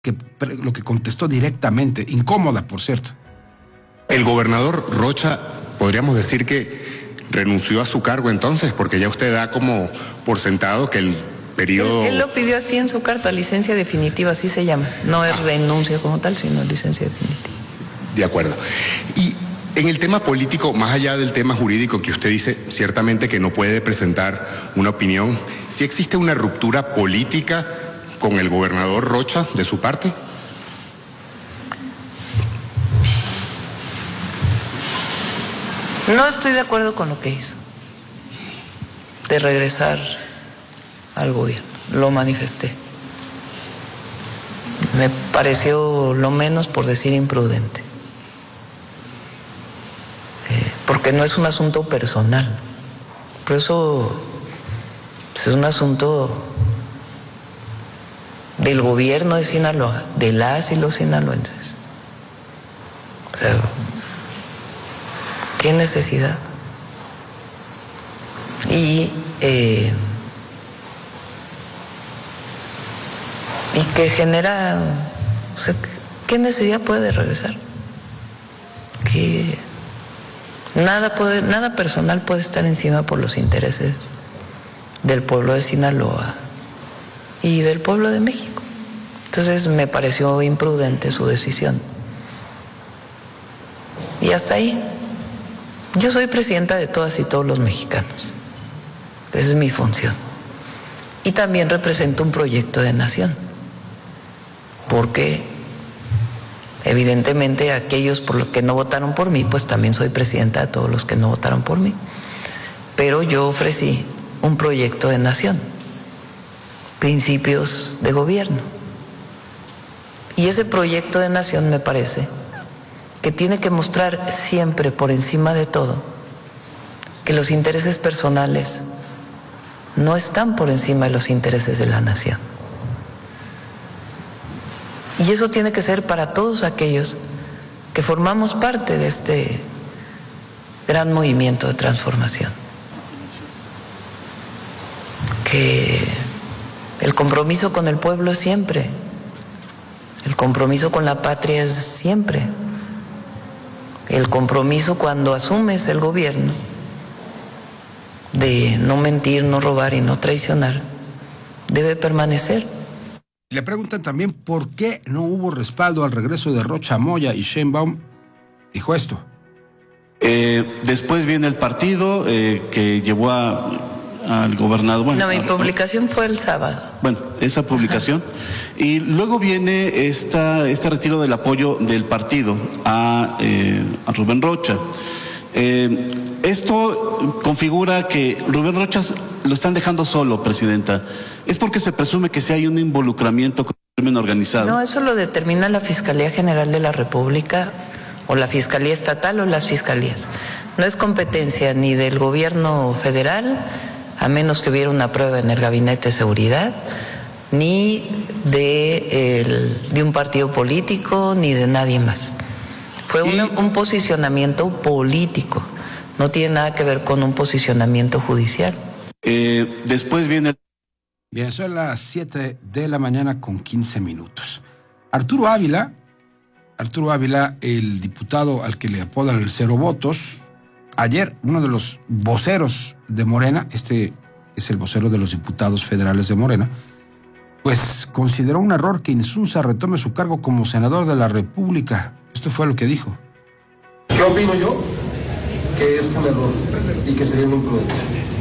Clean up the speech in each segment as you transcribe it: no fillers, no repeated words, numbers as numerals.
lo que contestó directamente, incómoda, por cierto. El gobernador Rocha, podríamos decir que renunció a su cargo entonces, porque ya usted da como por sentado que el periodo... Él lo pidió así en su carta, licencia definitiva, así se llama. No es renuncia como tal, sino licencia definitiva. De acuerdo. Y en el tema político, más allá del tema jurídico que usted dice, ciertamente que no puede presentar una opinión, ¿sí existe una ruptura política con el gobernador Rocha de su parte? No estoy de acuerdo con lo que hizo, de regresar al gobierno, lo manifesté. Me pareció lo menos, por decir, imprudente. Porque no es un asunto personal, por eso es un asunto del gobierno de Sinaloa, de las y los sinaloenses. O sea, ¿qué necesidad? Y que genera, o sea, ¿qué necesidad puede regresar? Que nada personal puede estar encima por los intereses del pueblo de Sinaloa y del pueblo de México. Entonces me pareció imprudente su decisión. Y hasta ahí. Yo soy presidenta de todas y todos los mexicanos. Esa es mi función. Y también represento un proyecto de nación. Porque evidentemente aquellos por los que no votaron por mí, pues también soy presidenta de todos los que no votaron por mí. Pero yo ofrecí un proyecto de nación, principios de gobierno. Y ese proyecto de nación me parece que tiene que mostrar siempre, por encima de todo, que los intereses personales no están por encima de los intereses de la nación. Y eso tiene que ser para todos aquellos que formamos parte de este gran movimiento de transformación. Que el compromiso con el pueblo es siempre, el compromiso con la patria es siempre, el compromiso cuando asumes el gobierno de no mentir, no robar y no traicionar debe permanecer. Le preguntan también por qué no hubo respaldo al regreso de Rocha Moya, y Sheinbaum dijo esto. Después viene el partido que llevó al gobernador. Bueno, no, mi publicación fue el sábado. Bueno, esa publicación. Ajá. Y luego viene este retiro del apoyo del partido a Rubén Rocha. Esto configura que Rubén Rocha lo están dejando solo, presidenta. ¿Es porque se presume que si hay un involucramiento con el crimen organizado? No, eso lo determina la Fiscalía General de la República o la Fiscalía Estatal o las Fiscalías. No es competencia ni del gobierno federal, a menos que hubiera una prueba en el Gabinete de Seguridad, ni de un partido político, ni de nadie más. Fue un posicionamiento político, no tiene nada que ver con un posicionamiento judicial. Después viene... Bien, son las 7 de la mañana con 15 minutos. Arturo Ávila, el diputado al que le apodan el Cero Votos, ayer uno de los voceros de Morena, este es el vocero de los diputados federales de Morena, pues consideró un error que Insunza retome su cargo como senador de la República. Esto fue lo que dijo. ¿Qué opino yo? Que es un error y que sería muy imprudente.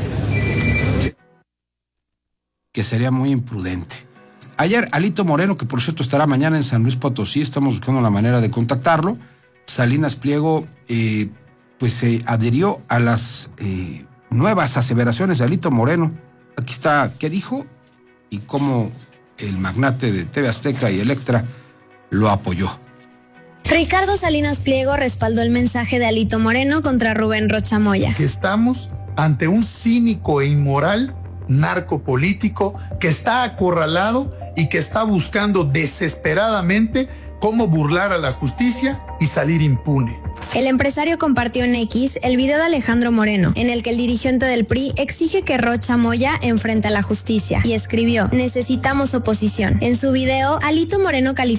Que sería muy imprudente. Ayer, Alito Moreno, que por cierto estará mañana en San Luis Potosí, estamos buscando la manera de contactarlo. Salinas Pliego, pues se adhirió a las nuevas aseveraciones de Alito Moreno. Aquí está qué dijo y cómo el magnate de TV Azteca y Electra lo apoyó. Ricardo Salinas Pliego respaldó el mensaje de Alito Moreno contra Rubén Rocha Moya. Que estamos ante un cínico e inmoral narcopolítico que está acorralado y que está buscando desesperadamente cómo burlar a la justicia y salir impune. El empresario compartió en X el video de Alejandro Moreno, en el que el dirigente del PRI exige que Rocha Moya enfrente a la justicia, y escribió: necesitamos oposición. En su video, Alito Moreno calificó